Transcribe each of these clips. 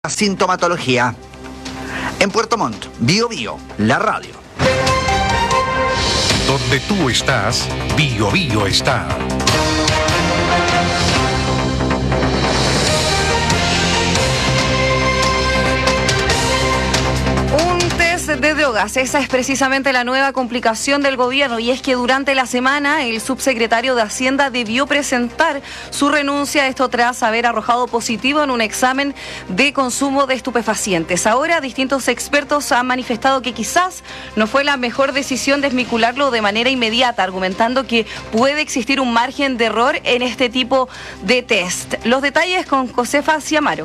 Sintomatología. En Puerto Montt, Bio Bio, la radio. Donde tú estás, Bio Bio está. De drogas, esa es precisamente la nueva complicación del gobierno, y es que durante la semana el subsecretario de Hacienda debió presentar su renuncia, esto tras haber arrojado positivo en un examen de consumo de estupefacientes. Ahora distintos expertos han manifestado que quizás no fue la mejor decisión desvincularlo de manera inmediata, argumentando que puede existir un margen de error en este tipo de test. Los detalles con Josefa Ciamaro.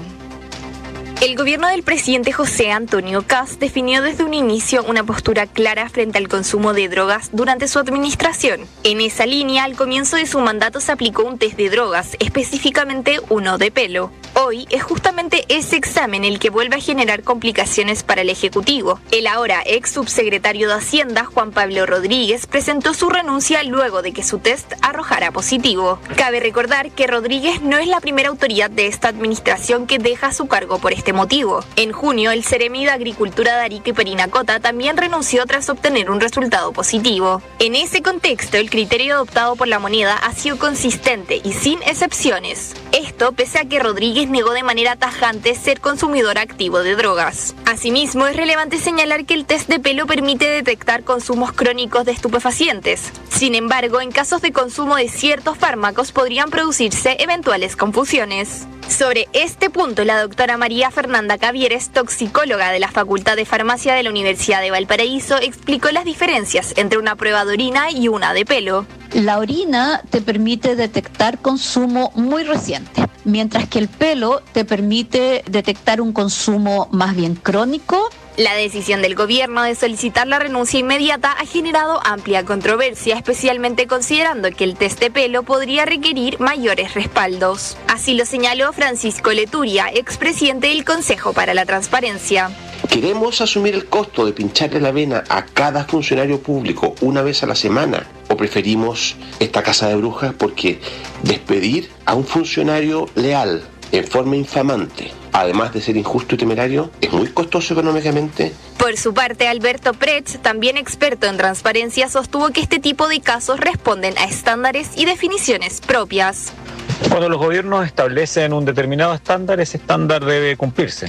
El gobierno del presidente José Antonio Kast definió desde un inicio una postura clara frente al consumo de drogas durante su administración. En esa línea, al comienzo de su mandato se aplicó un test de drogas, específicamente uno de pelo. Hoy es justamente ese examen el que vuelve a generar complicaciones para el Ejecutivo. El ahora ex subsecretario de Hacienda, Juan Pablo Rodríguez, presentó su renuncia luego de que su test arrojara positivo. Cabe recordar que Rodríguez no es la primera autoridad de esta administración que deja su cargo por este motivo. En junio, el Seremi de Agricultura de Arica y Parinacota también renunció tras obtener un resultado positivo. En ese contexto, el criterio adoptado por la moneda ha sido consistente y sin excepciones. Esto pese a que Rodríguez negó de manera tajante ser consumidor activo de drogas. Asimismo, es relevante señalar que el test de pelo permite detectar consumos crónicos de estupefacientes. Sin embargo, en casos de consumo de ciertos fármacos podrían producirse eventuales confusiones. Sobre este punto, la doctora María Fernanda Cavieres, toxicóloga de la Facultad de Farmacia de la Universidad de Valparaíso, explicó las diferencias entre una prueba de orina y una de pelo. La orina te permite detectar consumo muy reciente, mientras que el pelo te permite detectar un consumo más bien crónico. La decisión del gobierno de solicitar la renuncia inmediata ha generado amplia controversia, especialmente considerando que el test de pelo podría requerir mayores respaldos. Así lo señaló Francisco Leturia, expresidente del Consejo para la Transparencia. ¿Queremos asumir el costo de pincharle la vena a cada funcionario público una vez a la semana? ¿O preferimos esta casa de brujas? Porque despedir a un funcionario leal en forma infamante, además de ser injusto y temerario, es muy costoso económicamente. Por su parte, Alberto Pretz, también experto en transparencia, sostuvo que este tipo de casos responden a estándares y definiciones propias. Cuando los gobiernos establecen un determinado estándar, ese estándar debe cumplirse.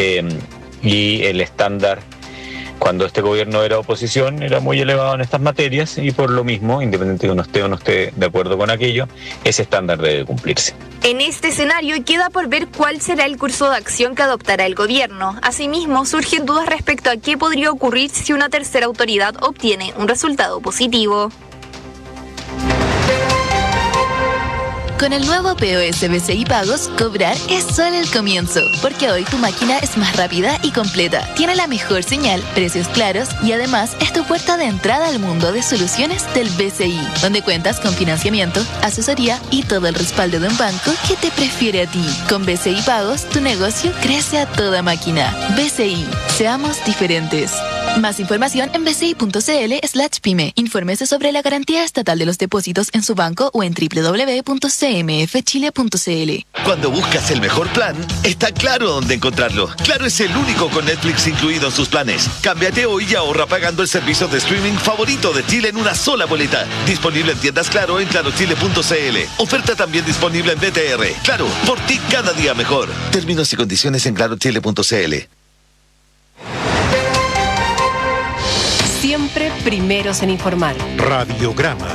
Y el estándar, cuando este gobierno era oposición, era muy elevado en estas materias, y por lo mismo, independiente de que uno esté o no esté de acuerdo con aquello, ese estándar debe cumplirse. En este escenario queda por ver cuál será el curso de acción que adoptará el gobierno. Asimismo, surgen dudas respecto a qué podría ocurrir si una tercera autoridad obtiene un resultado positivo. Con el nuevo POS BCI Pagos, cobrar es solo el comienzo, porque hoy tu máquina es más rápida y completa, tiene la mejor señal, precios claros y además es tu puerta de entrada al mundo de soluciones del BCI, donde cuentas con financiamiento, asesoría y todo el respaldo de un banco que te prefiere a ti. Con BCI Pagos, tu negocio crece a toda máquina. BCI, seamos diferentes. Más información en bci.cl/pyme. Infórmese sobre la garantía estatal de los depósitos en su banco o en www.cmfchile.cl. Cuando buscas el mejor plan, está Claro dónde encontrarlo. Claro es el único con Netflix incluido en sus planes. Cámbiate hoy y ahorra pagando el servicio de streaming favorito de Chile en una sola boleta. Disponible en tiendas Claro en clarochile.cl. Oferta también disponible en BTR. Claro, por ti cada día mejor. Términos y condiciones en clarochile.cl. Siempre primeros en informar. Radiograma.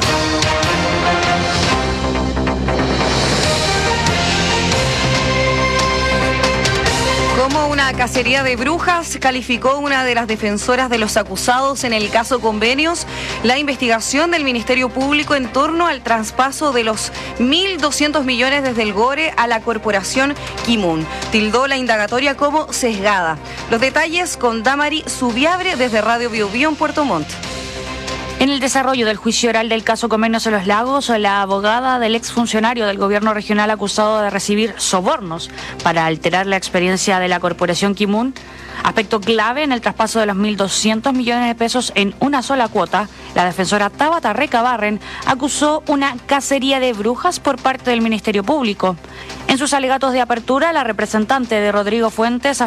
Como una cacería de brujas, calificó una de las defensoras de los acusados en el caso Convenios la investigación del Ministerio Público en torno al traspaso de los 1.200 millones desde el GORE a la corporación Kimun. Tildó la indagatoria como sesgada. Los detalles con Damari Subiabre desde Radio Bio Bio en Puerto Montt. En el desarrollo del juicio oral del caso Convenios en Los Lagos, la abogada del exfuncionario del gobierno regional acusado de recibir sobornos para alterar la experiencia de la corporación Kimun, aspecto clave en el traspaso de los 1.200 millones de pesos en una sola cuota, la defensora Tabata Recabarren acusó una cacería de brujas por parte del Ministerio Público. En sus alegatos de apertura, la representante de Rodrigo Fuentes